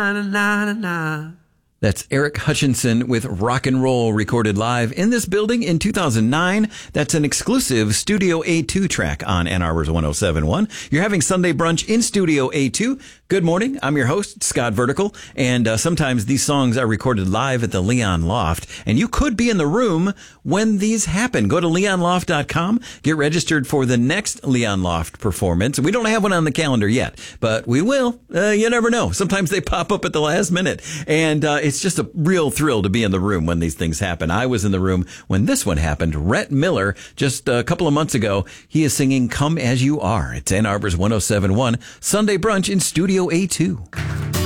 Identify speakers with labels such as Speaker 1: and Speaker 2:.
Speaker 1: Na, na, na, na.
Speaker 2: That's Eric Hutchinson with Rock and Roll, recorded live in this building in 2009. That's an exclusive Studio A2 track on Ann Arbor's 107.1. You're having Sunday brunch in Studio A2. Good morning. I'm your host, Scott Vertical. And sometimes these songs are recorded live at the Leon Loft. And you could be in the room when these happen. Go to leonloft.com. Get registered for the next Leon Loft performance. We don't have one on the calendar yet, but we will. You never know. Sometimes they pop up at the last minute. And it's just a real thrill to be in the room when these things happen. I was in the room when this one happened. Rhett Miller, just a couple of months ago, he is singing Come As You Are. It's Ann Arbor's 107.1 Sunday brunch in Studio A2.